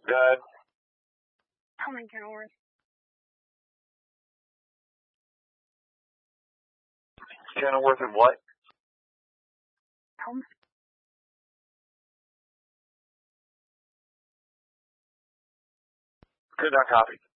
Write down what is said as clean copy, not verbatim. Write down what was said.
Good. Oh my God. Kenilworth and what? Home. Good, not copy.